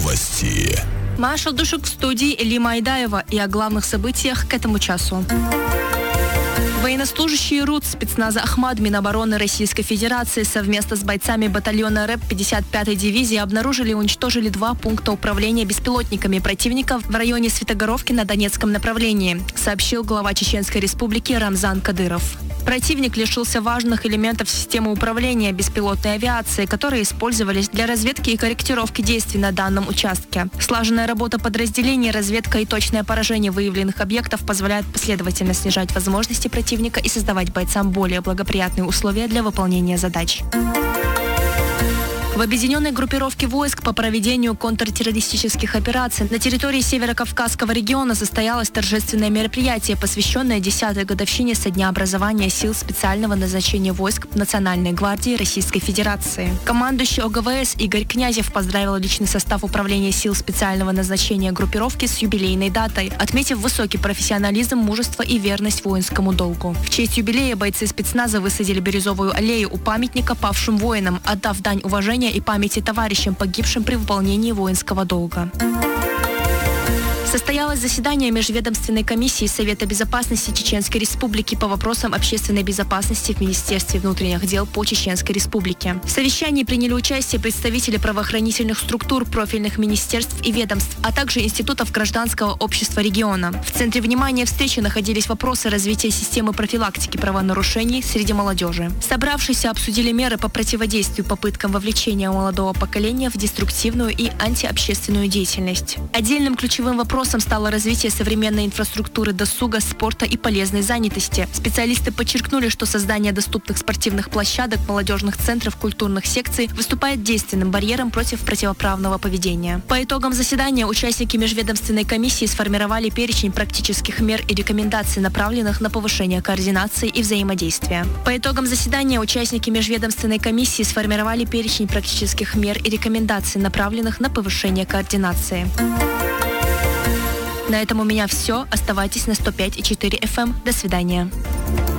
Новости. Маша Душук в студии, Элима Айдаева, и о главных событиях к этому часу. Военнослужащие РУД спецназа Ахмад Минобороны Российской Федерации совместно с бойцами батальона РЭП 55-й дивизии обнаружили и уничтожили 2 пункта управления беспилотниками противника в районе Светогоровки на Донецком направлении, сообщил глава Чеченской Республики Рамзан Кадыров. Противник лишился важных элементов системы управления беспилотной авиацией, которые использовались для разведки и корректировки действий на данном участке. Слаженная работа подразделений, разведка и точное поражение выявленных объектов позволяют последовательно снижать возможности противника и создавать бойцам более благоприятные условия для выполнения задач. В объединенной группировке войск по проведению контртеррористических операций на территории Северо-Кавказского региона состоялось торжественное мероприятие, посвященное 10-й годовщине со дня образования сил специального назначения войск Национальной гвардии Российской Федерации. Командующий ОГВС Игорь Князев поздравил личный состав управления сил специального назначения группировки с юбилейной датой, отметив высокий профессионализм, мужество и верность воинскому долгу. В честь юбилея бойцы спецназа высадили бирюзовую аллею у памятника павшим воинам, отдав дань уважения и памяти товарищам, погибшим при выполнении воинского долга. Состоялось заседание Межведомственной комиссии Совета безопасности Чеченской Республики по вопросам общественной безопасности в Министерстве внутренних дел по Чеченской Республике. В совещании приняли участие представители правоохранительных структур, профильных министерств и ведомств, а также институтов гражданского общества региона. В центре внимания встречи находились вопросы развития системы профилактики правонарушений среди молодежи. Собравшиеся обсудили меры по противодействию попыткам вовлечения молодого поколения в деструктивную и антиобщественную деятельность. Отдельным ключевым вопросом стало развитие современной инфраструктуры досуга, спорта и полезной занятости. Специалисты подчеркнули, что создание доступных спортивных площадок, молодежных центров, культурных секций выступает действенным барьером против противоправного поведения. По итогам заседания участники Межведомственной комиссии сформировали перечень практических мер и рекомендаций, направленных на повышение координации и взаимодействия. По итогам заседания участники Межведомственной комиссии сформировали перечень практических мер и рекомендаций, направленных на повышение координации. На этом у меня все. Оставайтесь на 105,4 FM. До свидания.